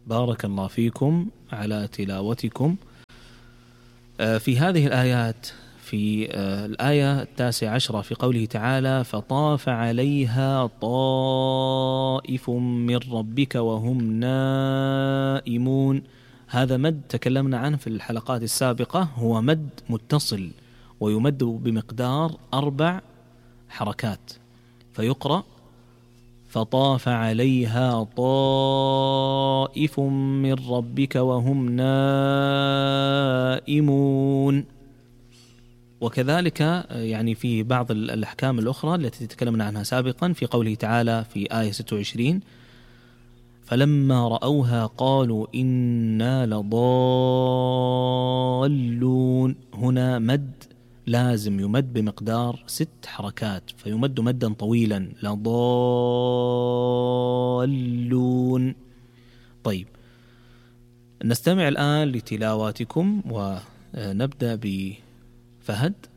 بارك الله فيكم على تلاوتكم. في هذه الآيات، في الآية 19 في قوله تعالى فطاف عليها طائف من ربك وهم نائمون، هذا مد تكلمنا عنه في الحلقات السابقة، هو مد متصل ويمد بمقدار 4 حركات، فيقرأ فطاف عليها طائف من ربك وهم نائمون. وكذلك يعني في بعض الأحكام الأخرى التي تكلمنا عنها سابقا في قوله تعالى في آية 26 فلما رأوها قالوا إنا لضالون، هنا مد لازم يمد بمقدار 6 حركات، فيمد مدا طويلا لضالون. طيب، نستمع الآن لتلاواتكم ونبدأ بفهد.